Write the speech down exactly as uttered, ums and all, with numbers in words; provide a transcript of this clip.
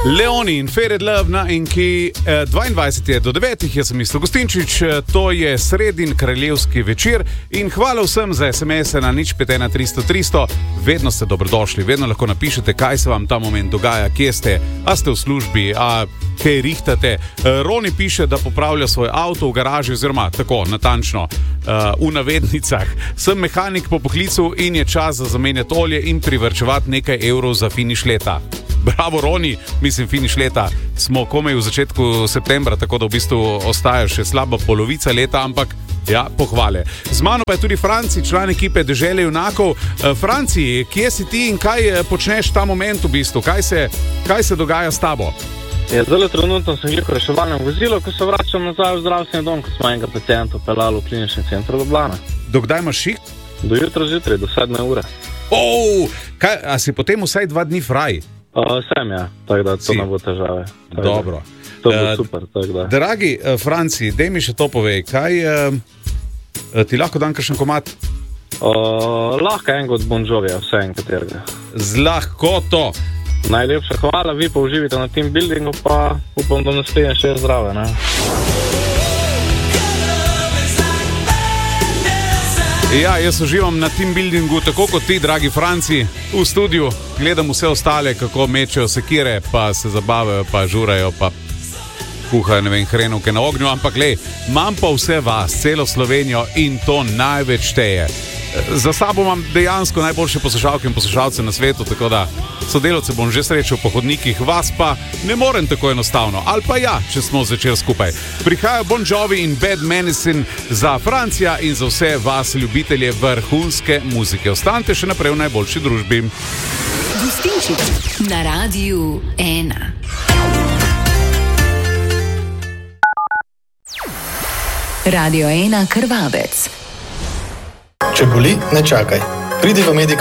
Leoni in Faded Love na Enki, dvaindvajset je do devetih, jaz sem Misto Gostinčič, to je sredin kraljevski večer in hvala vsem za es em es na nič pet ena tristo tristo, vedno ste dobrodošli, vedno lahko napišete, kaj se vam ta moment dogaja, kje ste, a ste v službi, a kaj rihtate. Roni piše, da popravlja svoj avto v garaži, oziroma tako, natančno, v navednicah. Sem mehanik po poklicu in je čas za zamenjati olje in privrčevati nekaj evrov za finiš leta. Bravo, Roni, mislim, finiš leta smo komaj v začetku septembra, tako da v bistvu ostaja še slaba polovica leta, ampak ja, pohvale. Z mano pa je tudi Franci, član ekipe Dežele junakov. Franci, kje si ti in kaj počneš ta moment v bistvu? Kaj se, kaj se dogaja s tabo? Ja, zelo trenutno sem gledal reševalnem vozilu, ko se vračam nazaj v zdravstveni dom, ko smo enega pacienta peljali v klinični center Ljubljana. Do kdaj imaš šiht? Do jutra zjutraj, do sedme ure. Oh, kaj, a si potem vsaj dva dni fraj? Uh, sem, ja, tako da to si. Ne bo težave. Dobro. To bo uh, super, tako da. Dragi uh, Franci, dej mi še to povej, kaj uh, ti lahko dam kakšen komad? Uh, lahko enega od Bon Jovija, vse en katerega. Z lahkoto. Najlepša hvala, vi pa uživite na team buildingu, pa upam, da naslednje še je zdrave, ne? Ja, jaz uživam na team buildingu, tako kot ti, dragi Franci, v studiu. Gledam vse ostale, kako mečejo sekire, pa se zabavajo, pa žurajo, pa kuhajo, ne vem, hrenovke na ognju, ampak lej, imam pa vse vas, celo Slovenijo in to največ šteje. Za sabo imam dejansko najboljše poslušalke in poslušalce na svetu, tako da sodelavce bom že srečal po hodnikih, vas pa ne morem tako enostavno. Ali pa ja, če smo zvečer skupaj. Prihajajo Bon Jovi in Bad Medicine za Francija in za vse vas ljubitelje vrhunske muzike. Ostanite še naprej v najboljši družbi. Gostinčič na Radiu ena. Radio ena Krvavec. Če boli, ne čakaj. Pridi v Medica